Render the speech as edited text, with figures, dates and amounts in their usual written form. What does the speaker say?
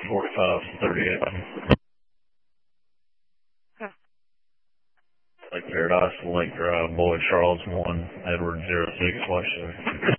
45, 38. Lake Paradise, Lake Drive, Boyd, Charles 1, Edward 06, Washington.